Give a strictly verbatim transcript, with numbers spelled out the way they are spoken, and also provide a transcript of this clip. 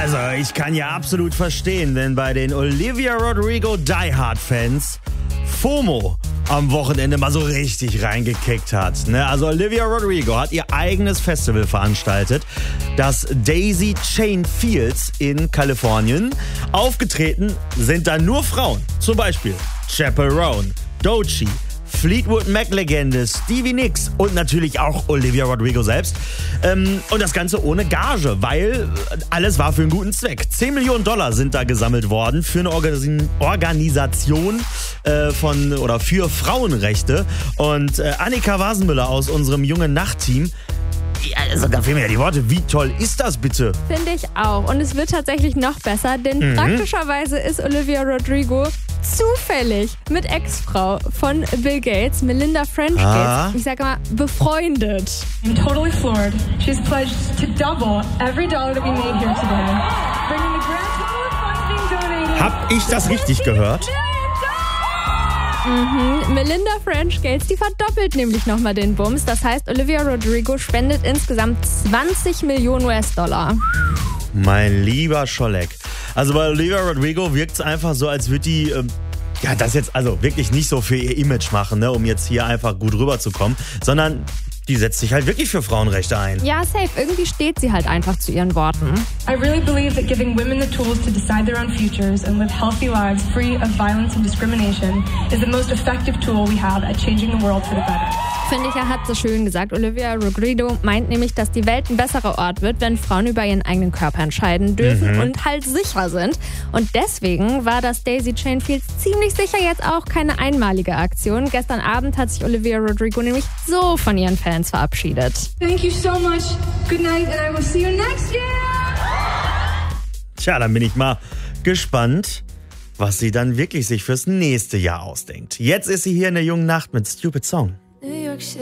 Also, ich kann ja absolut verstehen, wenn bei den Olivia Rodrigo Die Hard Fans FOMO am Wochenende mal so richtig reingekickt hat. Ne? Also Olivia Rodrigo hat ihr eigenes Festival veranstaltet, das Daisy Chain Fields in Kalifornien. Aufgetreten sind da nur Frauen, zum Beispiel Chappell Roan, Doechii, Fleetwood Mac-Legende Stevie Nicks und natürlich auch Olivia Rodrigo selbst. Ähm, und das Ganze ohne Gage, weil alles war für einen guten Zweck. zehn Millionen Dollar sind da gesammelt worden für eine Organ- Organisation äh, von oder für Frauenrechte. Und äh, Annika Wasenmüller aus unserem Jungen Nacht-Team, ja, also da fehlen mir ja die Worte. Wie toll ist das bitte? Finde ich auch. Und es wird tatsächlich noch besser, denn Mhm. praktischerweise ist Olivia Rodrigo zufällig mit Ex-Frau von Bill Gates, Melinda French Gates, Ah. ich sage mal, befreundet. I'm totally floored. She's pledged to double every dollar that we made here today, bringing the grand total of funds being donated. Hab ich das richtig gehört? Mhm. Melinda French Gates, die verdoppelt nämlich nochmal den Bums. Das heißt, Olivia Rodrigo spendet insgesamt zwanzig Millionen U S-Dollar. Mein lieber Scholleck. Also bei Olivia Rodrigo wirkt es einfach so, als würde die ähm, ja das jetzt also wirklich nicht so für ihr Image machen, ne, um jetzt hier einfach gut rüberzukommen, sondern die setzt sich halt wirklich für Frauenrechte ein. Ja, safe. Irgendwie steht sie halt einfach zu ihren Worten. I really believe that giving women the tools to decide their own futures and live healthy lives free of violence and discrimination is the most effective tool we have at changing the world for the better. Finde ich, er hat so schön gesagt. Olivia Rodrigo meint nämlich, dass die Welt ein besserer Ort wird, wenn Frauen über ihren eigenen Körper entscheiden dürfen Mhm. und halt sicher sind. Und deswegen war das Daisy Chain Fields ziemlich sicher jetzt auch keine einmalige Aktion. Gestern Abend hat sich Olivia Rodrigo nämlich so von ihren Fans verabschiedet. Thank you so much. Good night and I will see you next year. Tja, dann bin ich mal gespannt, was sie dann wirklich sich fürs nächste Jahr ausdenkt. Jetzt ist sie hier in der Jungen Nacht mit Stupid Song.